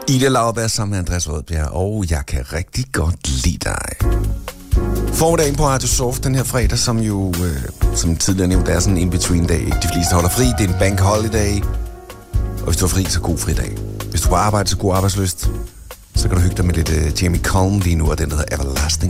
Ida Lauerberg sammen med Andreas Rødbjerg, og jeg kan rigtig godt lide dig. Formiddagen på Radio Soft den her fredag, som jo, som tidligere nævnt, er sådan en in-between dag. De fleste holder fri, det er en bank holiday. Og hvis du er fri, så god fridag. Hvis du på arbejde, så god arbejdslyst. Så kan du hygge dig med lidt Jamie Cullum lige nu, og den der hedder Everlasting.